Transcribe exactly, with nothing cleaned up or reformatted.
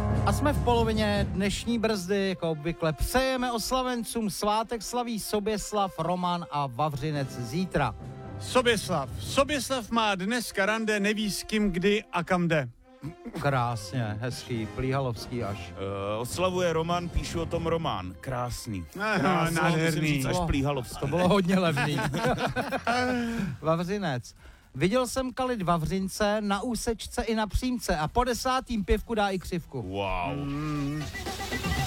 A jsme v polovině dnešní brzdy, jako obvykle. Přejeme oslavencům svátek, slaví Soběslav, Roman a Vavřinec zítra. Soběslav. Soběslav má dneska rande, neví s kým, kdy a kam jde. Krásně, hezký, plíhalovský až. Uh, oslavuje Roman, píšu o tom román. Krásný. Krásný, nádherný. Až plíhalovský. To bylo hodně levný. Vavřinec. Viděl jsem kalit Vavřince na úsečce i na přímce a po desátým pivku dá i křivku. Wow. Mm.